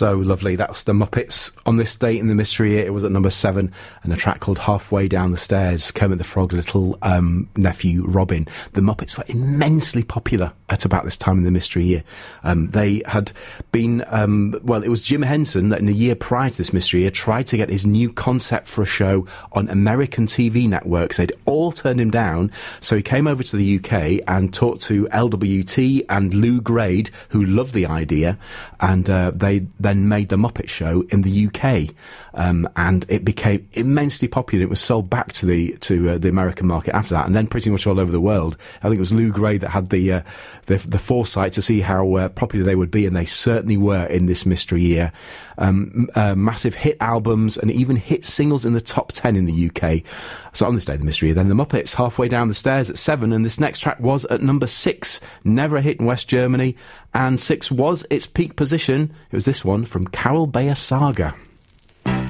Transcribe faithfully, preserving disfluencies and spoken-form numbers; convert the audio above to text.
So lovely. That's the Muppets on this date in the mystery year. It was at number seven, and a track called Halfway Down the Stairs. Kermit the Frog's little um, nephew, Robin. The Muppets were immensely popular at about this time in the mystery year. Um, they had been, um, well, it was Jim Henson that in the year prior to this mystery year tried to get his new concept for a show on American T V networks. They'd all turned him down, so he came over to the U K and talked to L W T and Lou Grade, who loved the idea, and uh, they then made the Muppet Show in the U K, um, and it became immensely popular. It was sold back to the to uh, the American market after that, and then pretty much all over the world. I think it was Lou Grade that had the uh, the, the foresight to see how uh, popular they would be, and they certainly were in this mystery year. Um, uh, massive hit albums and even hit singles in the top ten in the U K. So on this day of the mystery year, then the Muppets, Halfway Down the Stairs at seven, and this next track was at number six. Never a hit in West Germany, and six was its peak position. It was this one from Carol Bayer Saga.